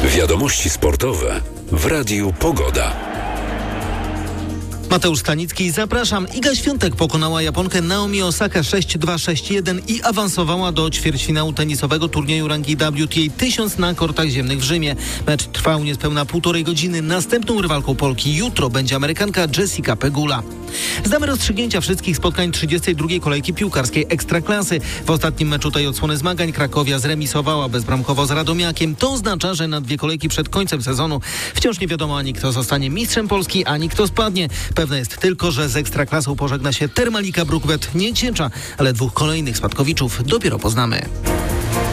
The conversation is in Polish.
Wiadomości sportowe w Radiu Pogoda. Mateusz Stanicki, zapraszam. Iga Świątek pokonała Japonkę Naomi Osaka 6-2, 6-1 i awansowała do ćwierćfinału tenisowego turnieju rangi WTA 1000 na kortach ziemnych w Rzymie. Mecz trwał niespełna 1,5 godziny. Następną rywalką Polki jutro będzie Amerykanka Jessica Pegula. Znamy rozstrzygnięcia wszystkich spotkań 32. kolejki piłkarskiej Ekstraklasy. W ostatnim meczu tej odsłony zmagań Krakowia zremisowała bezbramkowo z Radomiakiem. To oznacza, że na 2 kolejki przed końcem sezonu wciąż nie wiadomo ani kto zostanie mistrzem Polski, ani kto spadnie. Pewne jest tylko, że z Ekstraklasą pożegna się Termalika Brukbet nie Ciecza, ale 2 kolejnych spadkowiczów dopiero poznamy.